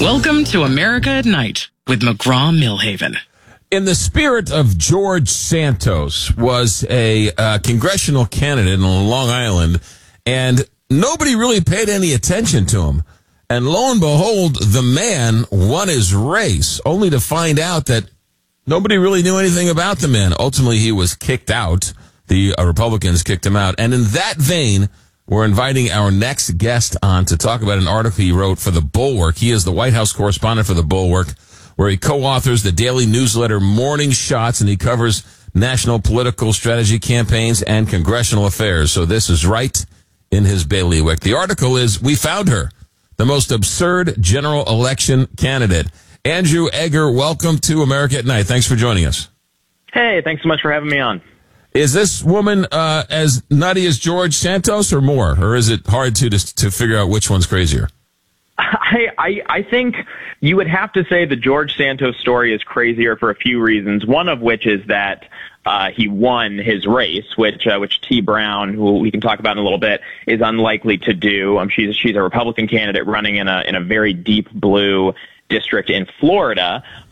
Welcome to America at Night with McGraw-Millhaven. In the spirit of George Santos was a congressional candidate in Long Island, and nobody really paid any attention to him. And lo and behold, the man won his race, only to find out that nobody really knew anything about the man. Ultimately, he was kicked out. The Republicans kicked him out. And in that vein, we're inviting our next guest on to talk about an article he wrote for The Bulwark. He is the White House correspondent for The Bulwark, where he co-authors the daily newsletter Morning Shots, and he covers national political strategy campaigns and congressional affairs. So this is right in his bailiwick. The article is, "We Found Her, the Most Absurd General Election Candidate." Andrew Egger, welcome to America at Night. Thanks for joining us. Hey, thanks so much for having me on. Is this woman as nutty as George Santos or more? Or is it hard to figure out which one's crazier? I think you would have to say the George Santos story is crazier for a few reasons, one of which is that he won his race, which T. Brown, who we can talk about in a little bit, is unlikely to do. She's a Republican candidate running in a very deep blue district in Florida.